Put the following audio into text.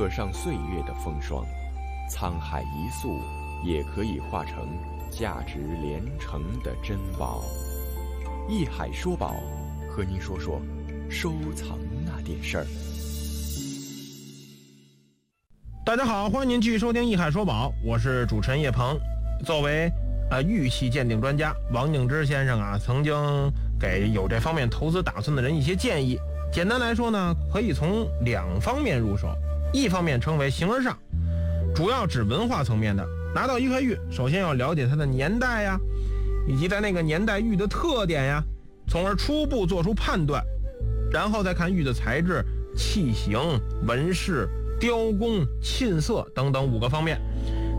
刻上岁月的风霜，沧海一粟也可以化成价值连城的珍宝。艺海说宝，和您说说收藏那点事儿。 大家好，欢迎您继续收听艺海说宝，我是主持人叶鹏。作为玉器鉴定专家，王敬之先生曾经给有这方面投资打算的人一些建议。简单来说呢，可以从2方面入手。一方面称为形而上，主要指文化层面的。拿到一块玉，首先要了解它的年代呀，以及在那个年代玉的特点呀，从而初步做出判断，然后再看玉的材质、器型、纹饰、雕工、沁色等等5个方面。